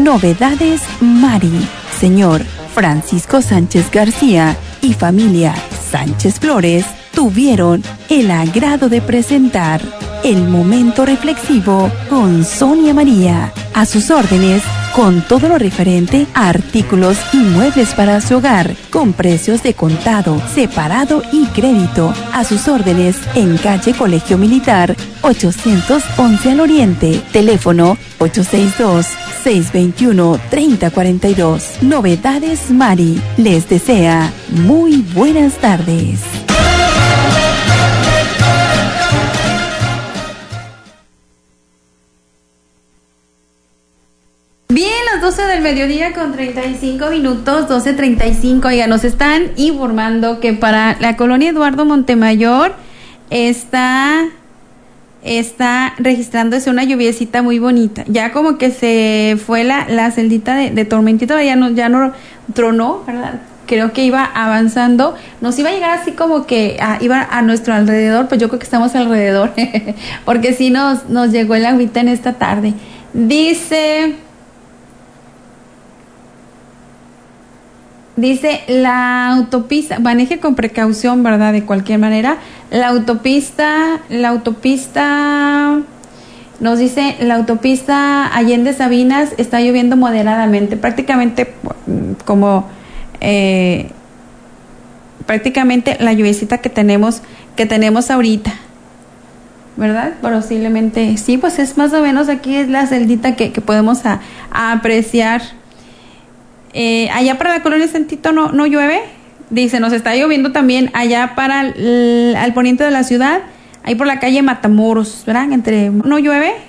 Novedades Mari. Señor Francisco Sánchez García y familia Sánchez Flores tuvieron el agrado de presentar El Momento Reflexivo con Sonia María. A sus órdenes, con todo lo referente a artículos y muebles para su hogar, con precios de contado, separado y crédito. A sus órdenes, en calle Colegio Militar, 811 al Oriente. Teléfono 862-621-3042. Novedades Mari les desea muy buenas tardes. Bien, las 12 del mediodía con 35 minutos, 12:35. Oiga, nos están informando que para la colonia Eduardo Montemayor está registrándose una lluviecita muy bonita. Ya como que se fue la celdita de tormentito, ya no tronó, ¿verdad? Creo que iba avanzando, nos iba a llegar así como que iba a nuestro alrededor, pues yo creo que estamos alrededor, porque sí nos llegó el agüita en esta tarde. Dice la autopista, maneje con precaución, ¿verdad? De cualquier manera. La autopista, nos dice, la autopista Allende Sabinas está lloviendo moderadamente, prácticamente prácticamente la lluviecita que tenemos ahorita, ¿verdad? Posiblemente, sí, pues es más o menos aquí es la celdita que podemos apreciar. Allá para la colonia Santito no llueve. Dice, nos está lloviendo también allá para al poniente de la ciudad, ahí por la calle Matamoros, ¿verdad? No llueve.